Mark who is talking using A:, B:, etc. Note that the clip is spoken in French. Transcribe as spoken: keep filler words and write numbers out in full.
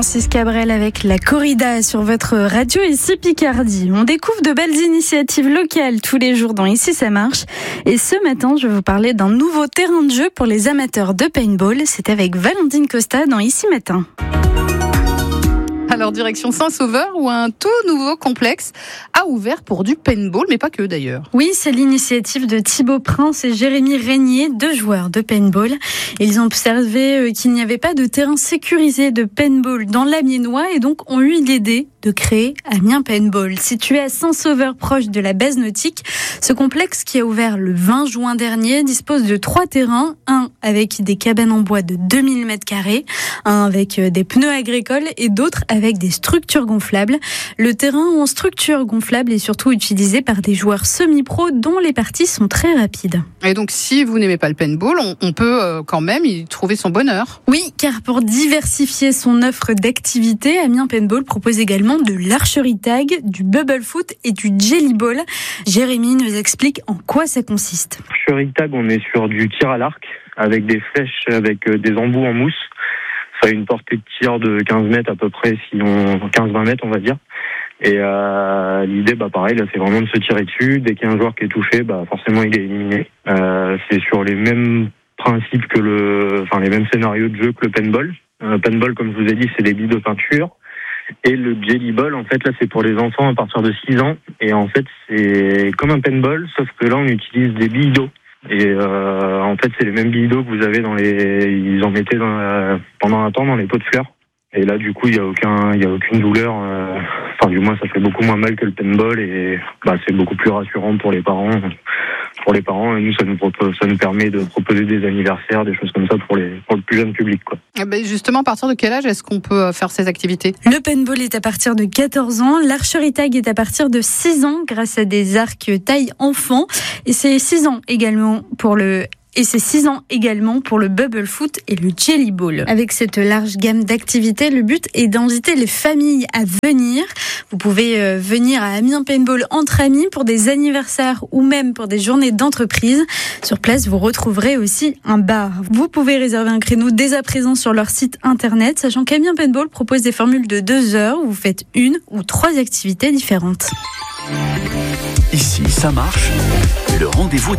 A: Francis Cabrel avec la corrida sur votre radio Ici Picardie. On découvre de belles initiatives locales tous les jours dans Ici ça marche. Et ce matin, je vais vous parler d'un nouveau terrain de jeu pour les amateurs de paintball. C'est avec Valentine Costa dans Ici Matin.
B: Alors direction Saint-Sauveur où un tout nouveau complexe a ouvert pour du paintball, mais pas que d'ailleurs.
A: Oui, c'est l'initiative de Thibaut Prince et Jérémy Régnier, deux joueurs de paintball. Ils ont observé qu'il n'y avait pas de terrain sécurisé de paintball dans l'Amiénois et donc ont eu l'idée de créer Amiens Paintball. Situé à Saint-Sauveur, proche de la base nautique, ce complexe qui a ouvert le vingt juin dernier dispose de trois terrains, un avec des cabanes en bois de deux mille mètres carrés, un avec des pneus agricoles et d'autres avec des structures gonflables. Le terrain en structure gonflable est surtout utilisé par des joueurs semi-pro dont les parties sont très rapides.
B: Et donc si vous n'aimez pas le paintball, on, on peut euh, quand même y trouver son bonheur.
A: Oui, car pour diversifier son offre d'activités, Amiens Paintball propose également de l'archerie tag, du bubble foot et du jelly ball. Jérémy nous explique en quoi ça consiste.
C: Archerie tag, on est sur du tir à l'arc avec des flèches, avec des embouts en mousse. Ça a une portée de tir de quinze mètres à peu près, si on quinze vingt mètres on va dire. Et euh, l'idée, bah pareil, là, c'est vraiment de se tirer dessus. Dès qu'il y a un joueur qui est touché, bah forcément il est éliminé. Euh, c'est sur les mêmes principes que le, enfin les mêmes scénarios de jeu que le paintball. Euh, paintball, comme je vous ai dit, c'est des billes de peinture. Et le jelly ball, en fait, là, c'est pour les enfants à partir de six ans. Et en fait, c'est comme un paintball, sauf que là, on utilise des billes d'eau. Et euh, en fait, c'est les mêmes billes d'eau que vous avez dans les, ils en mettaient dans la, pendant un temps dans les pots de fleurs. Et là, du coup, il y a aucun, il y a aucune douleur. Euh, enfin, du moins, ça fait beaucoup moins mal que le paintball et bah, c'est beaucoup plus rassurant pour les parents. Pour les parents, et nous, ça nous propose, ça nous permet de proposer des anniversaires, des choses comme ça pour les, pour le plus jeune public, quoi.
B: Et ben justement, à partir de quel âge est-ce qu'on peut faire ces activités ?
A: Le paintball est à partir de quatorze ans, l'archerie tag est à partir de six ans grâce à des arcs taille enfant, et c'est six ans également pour le Et c'est six ans également pour le bubble foot et le jelly ball. Avec cette large gamme d'activités, le but est d'inviter les familles à venir. Vous pouvez euh, venir à Amiens Paintball entre amis pour des anniversaires ou même pour des journées d'entreprise. Sur place, vous retrouverez aussi un bar. Vous pouvez réserver un créneau dès à présent sur leur site internet, sachant qu'Amiens Paintball propose des formules de deux heures où vous faites une ou trois activités différentes.
D: Ici, ça marche. Le rendez-vous